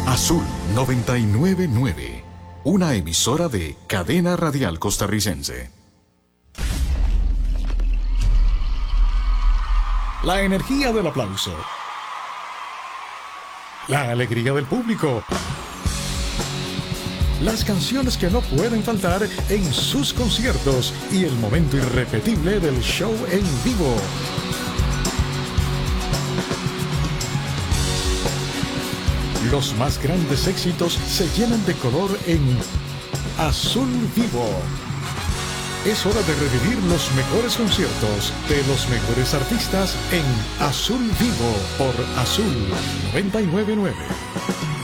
Azul 999, una emisora de Cadena Radial Costarricense. La energía del aplauso. La alegría del público. Las canciones que no pueden faltar en sus conciertos y el momento irrepetible del show en vivo. Los más grandes éxitos se llenan de color en Azul Vivo. Es hora de revivir los mejores conciertos de los mejores artistas en Azul Vivo por Azul 999.